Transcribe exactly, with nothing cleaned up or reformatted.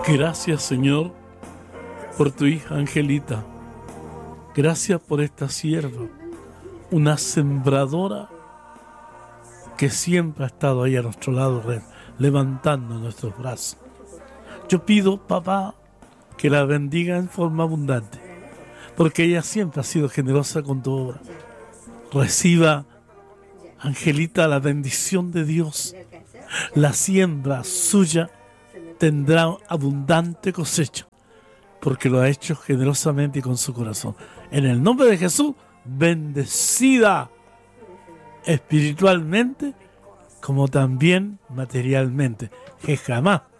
Gracias, Señor, por tu hija Angelita. Gracias por esta sierva, una sembradora que siempre ha estado ahí a nuestro lado, levantando nuestros brazos. Yo pido, papá, que la bendiga en forma abundante, porque ella siempre ha sido generosa con tu obra. Reciba, Angelita, la bendición de Dios. La siembra suya tendrá abundante cosecha, porque lo ha hecho generosamente y con su corazón. En el nombre de Jesús, bendecida espiritualmente como también materialmente, que jamás